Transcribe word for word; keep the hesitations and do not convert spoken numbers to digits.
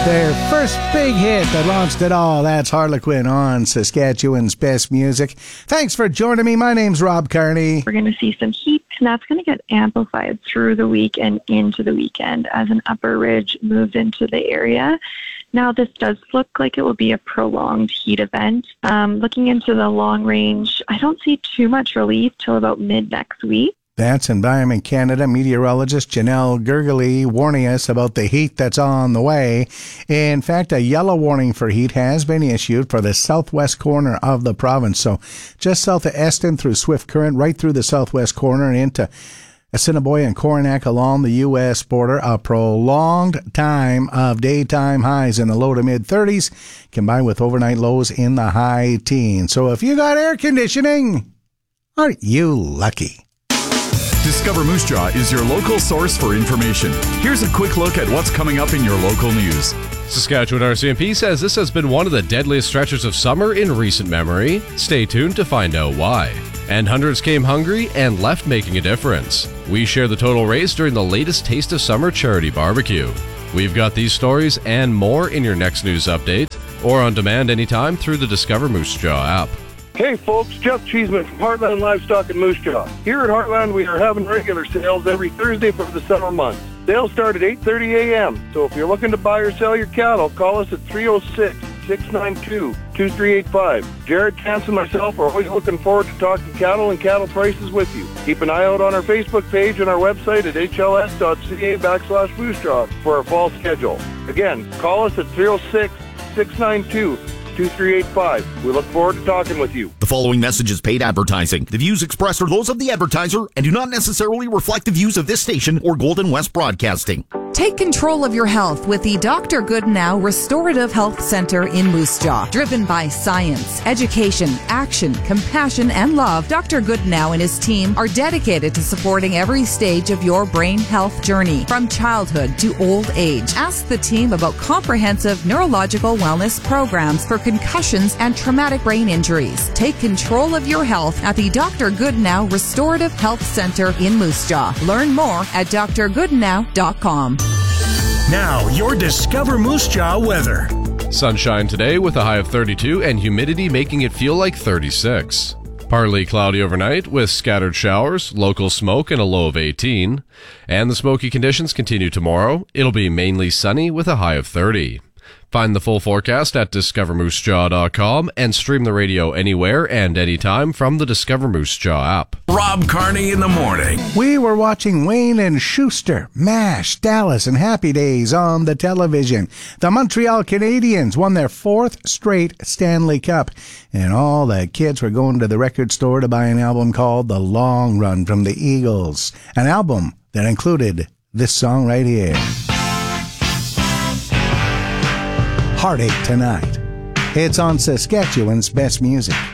Their first big hit that launched it all. That's Harlequin on Saskatchewan's Best Music. Thanks for joining me. My name's Rob Carney. We're going to see some heat, and that's going to get amplified through the week and into the weekend as an upper ridge moves into the area. Now, this does look like it will be a prolonged heat event. Um, looking into the long range, I don't see too much relief till about mid next week. That's Environment Canada meteorologist Janelle Gergely warning us about the heat that's on the way. In fact, a yellow warning for heat has been issued for the southwest corner of the province. So just south of Eston through Swift Current, right through the southwest corner and into Assiniboia and Coronach along the U S border. A prolonged time of daytime highs in the low to mid thirties, combined with overnight lows in the high teens. So if you got air conditioning, aren't you lucky? Discover Moose Jaw is your local source for information. Here's a quick look at what's coming up in your local news. Saskatchewan R C M P says this has been one of the deadliest stretches of summer in recent memory. Stay tuned to find out why. And hundreds came hungry and left making a difference. We share the total race during the latest Taste of Summer charity barbecue. We've got these stories and more in your next news update, or on demand anytime through the Discover Moose Jaw app. Hey folks, Jeff Cheeseman from Heartland Livestock in Moose Jaw. Here at Heartland, we are having regular sales every Thursday for the summer months. Sales start at eight thirty a.m., so if you're looking to buy or sell your cattle, call us at three oh six, six nine two, two three eight five. Jared, Chance, and myself are always looking forward to talking cattle and cattle prices with you. Keep an eye out on our Facebook page and our website at h l s dot c a backslash Moose Jaw for our fall schedule. Again, call us at three oh six, six nine two, two three eight five. We look forward to talking with you. The following message is paid advertising. The views expressed are those of the advertiser and do not necessarily reflect the views of this station or Golden West Broadcasting. Take control of your health with the Doctor Goodnow Restorative Health Center in Moose Jaw. Driven by science, education, action, compassion, and love, Doctor Goodnow and his team are dedicated to supporting every stage of your brain health journey, from childhood to old age. Ask the team about comprehensive neurological wellness programs for concussions and traumatic brain injuries. Take control of your health at the Doctor Goodnow Restorative Health Center in Moose Jaw. Learn more at d r goodnow dot com. Now, your Discover Moose Jaw weather. Sunshine today with a high of thirty-two and humidity making it feel like thirty-six. Partly cloudy overnight with scattered showers, local smoke, and a low of eighteen. And the smoky conditions continue tomorrow. It'll be mainly sunny with a high of thirty. Find the full forecast at discover moose jaw dot com and stream the radio anywhere and anytime from the Discover Moose Jaw app. Rob Carney in the morning. We were watching Wayne and Schuster, MASH, Dallas, and Happy Days on the television. The Montreal Canadiens won their fourth straight Stanley Cup, and all the kids were going to the record store to buy an album called The Long Run from the Eagles, an album that included this song right here. Heartache Tonight. It's on Saskatchewan's Best Music.